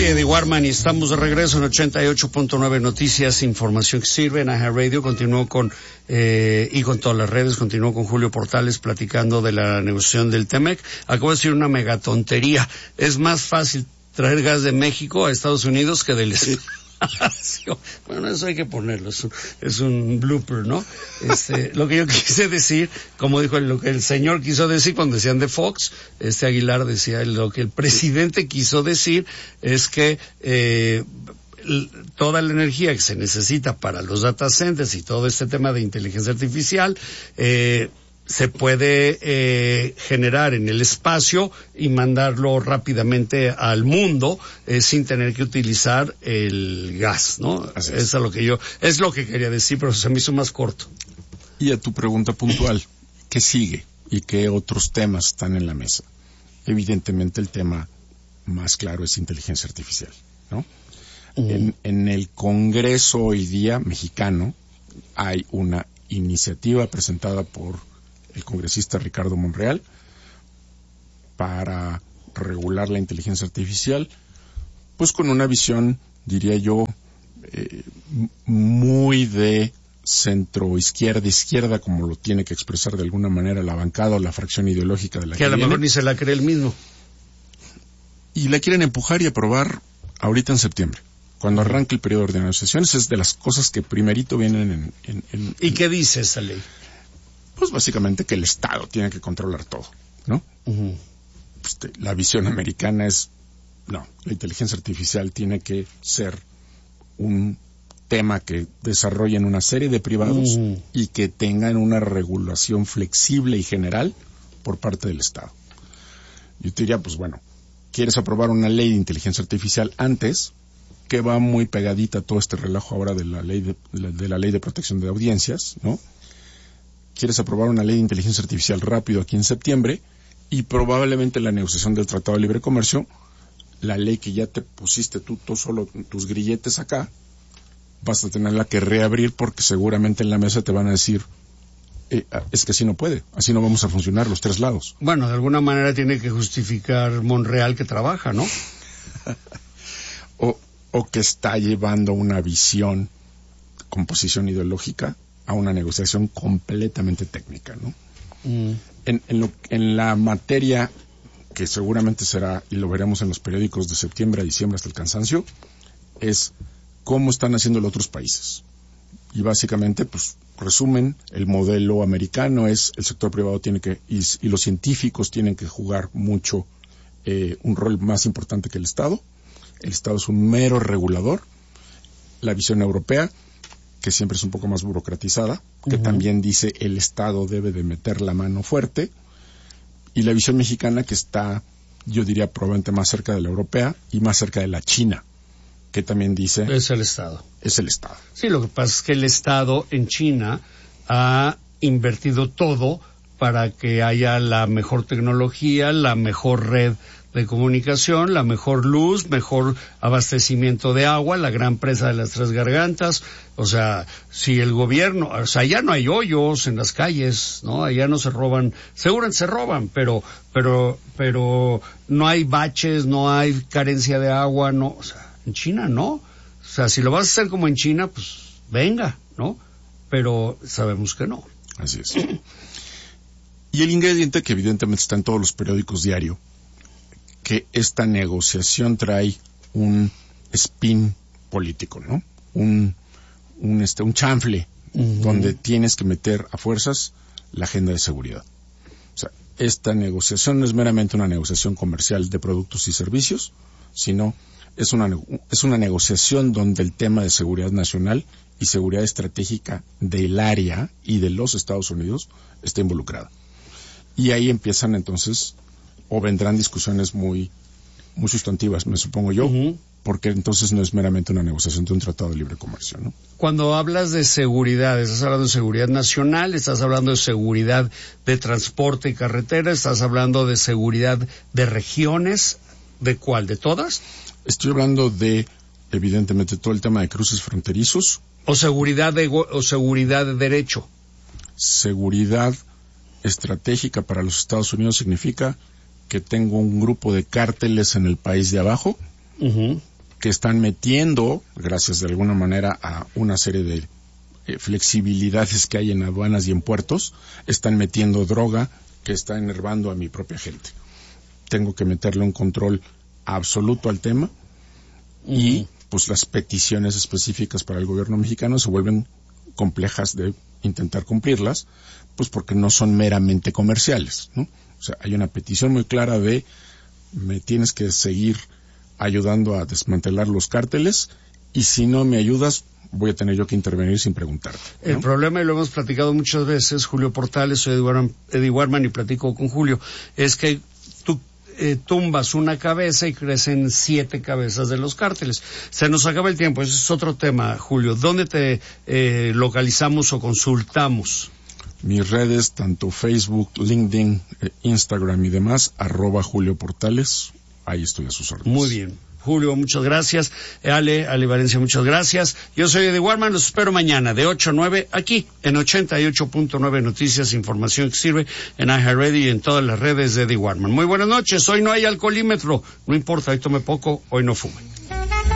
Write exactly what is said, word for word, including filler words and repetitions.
Soy Eddie Warman y estamos de regreso en ochenta y ocho punto nueve Noticias, información que sirve en Aja Radio. Continúo con, eh, y con todas las redes, continúo con Julio Portales platicando de la negociación del Temec. Acabo de decir una megatontería. Es más fácil traer gas de México a Estados Unidos que del espacio. Bueno, eso hay que ponerlo, es un, es un blooper, ¿no? Este, lo que yo quise decir, como dijo lo que el señor quiso decir cuando decían de Fox, este Aguilar decía, lo que el presidente quiso decir es que eh, toda la energía que se necesita para los data centers y todo este tema de inteligencia artificial, eh, se puede eh, generar en el espacio y mandarlo rápidamente al mundo eh, sin tener que utilizar el gas, ¿no? Así es. Eso es lo que yo, es lo que quería decir, pero se me hizo más corto. Y a tu pregunta puntual, ¿qué sigue y qué otros temas están en la mesa? Evidentemente el tema más claro es inteligencia artificial, ¿no? Uh-huh. En, en el Congreso hoy día mexicano hay una iniciativa presentada por el congresista Ricardo Monreal para regular la inteligencia artificial, pues con una visión, diría yo, eh, muy de centro izquierda izquierda, como lo tiene que expresar de alguna manera la bancada o la fracción ideológica de la que, que a lo viene. mejor ni se la cree él mismo. Y la quieren empujar y aprobar ahorita en septiembre, cuando arranque el periodo de negociaciones. Es de las cosas que primerito vienen en... en, en ¿Y qué dice esa ley? Pues básicamente que el Estado tiene que controlar todo, ¿no? Uh-huh. Pues te, la visión americana es, no, la inteligencia artificial tiene que ser un tema que desarrollen una serie de privados uh-huh. y que tengan una regulación flexible y general por parte del Estado. Yo te diría, pues bueno, ¿quieres aprobar una ley de inteligencia artificial antes? Que va muy pegadita a todo este relajo ahora de la ley de, de, la, de la ley de protección de audiencias, ¿no? Quieres aprobar una ley de inteligencia artificial rápido aquí en septiembre y probablemente la negociación del Tratado de Libre Comercio, la ley que ya te pusiste tú, tú solo tus grilletes acá, vas a tenerla que reabrir porque seguramente en la mesa te van a decir, eh, es que así no puede, así no vamos a funcionar los tres lados. Bueno, de alguna manera tiene que justificar Monreal que trabaja, ¿no? o, o que está llevando una visión con posición ideológica a una negociación completamente técnica, ¿no? Mm. En, en, lo, en la materia que seguramente será, y lo veremos en los periódicos de septiembre a diciembre hasta el cansancio, es cómo están haciendo los otros países. Y básicamente, pues, resumen, el modelo americano es el sector privado tiene que, y, y los científicos tienen que jugar mucho, eh, un rol más importante que el Estado. El Estado es un mero regulador. La visión europea, que siempre es un poco más burocratizada, que uh-huh. también dice el Estado debe de meter la mano fuerte, y la visión mexicana que está, yo diría, probablemente más cerca de la europea y más cerca de la China, que también dice... Es el Estado. Es el Estado. Sí, lo que pasa es que el Estado en China ha invertido todo para que haya la mejor tecnología, la mejor red de comunicación, la mejor luz, mejor abastecimiento de agua, la gran presa de las Tres Gargantas. O sea, si el gobierno, o sea, allá no hay hoyos en las calles, ¿no? Allá no se roban, seguramente se roban, pero, pero, pero no hay baches, no hay carencia de agua, no, o sea, en China no. O sea, si lo vas a hacer como en China, pues venga, ¿no? Pero sabemos que no. Así es. Y el ingrediente que evidentemente está en todos los periódicos diario, que esta negociación trae un spin político, ¿no? Un, un, este, un chanfle, uh-huh. donde tienes que meter a fuerzas la agenda de seguridad. O sea, esta negociación no es meramente una negociación comercial de productos y servicios, sino es una, es una negociación donde el tema de seguridad nacional y seguridad estratégica del área y de los Estados Unidos está involucrada. Y ahí empiezan entonces, o vendrán discusiones muy, muy sustantivas, me supongo yo, uh-huh. porque entonces no es meramente una negociación de un tratado de libre comercio, ¿no? Cuando hablas de seguridad, ¿estás hablando de seguridad nacional? ¿Estás hablando de seguridad de transporte y carretera? ¿Estás hablando de seguridad de regiones? ¿De cuál? ¿De todas? Estoy hablando de, evidentemente, todo el tema de cruces fronterizos. ¿O seguridad de, o seguridad de derecho? Seguridad estratégica para los Estados Unidos significa que tengo un grupo de cárteles en el país de abajo, uh-huh. que están metiendo, gracias de alguna manera a una serie de eh, flexibilidades que hay en aduanas y en puertos, están metiendo droga que está enervando a mi propia gente. Tengo que meterle un control absoluto al tema uh-huh. y pues las peticiones específicas para el gobierno mexicano se vuelven complejas de intentar cumplirlas, pues porque no son meramente comerciales, ¿no? O sea, hay una petición muy clara de me tienes que seguir ayudando a desmantelar los cárteles y si no me ayudas voy a tener yo que intervenir sin preguntarte, ¿no? El problema, y lo hemos platicado muchas veces, Julio Portales, soy Eddie Warman y platico con Julio, es que tú eh, tumbas una cabeza y crecen siete cabezas de los cárteles. Se nos acaba el tiempo, ese es otro tema, Julio. ¿Dónde te eh, localizamos o consultamos? Mis redes, tanto Facebook, LinkedIn, eh, Instagram y demás, arroba Julio Portales, ahí estoy a sus órdenes. Muy bien. Julio, muchas gracias. Ale, Ale Valencia, muchas gracias. Yo soy Eddie Warman, los espero mañana de ocho a nueve aquí en ochenta y ocho punto nueve Noticias, información que sirve en iHeartRadio y en todas las redes de Eddie Warman. Muy buenas noches, hoy no hay alcoholímetro, no importa, hoy tome poco, hoy no fume.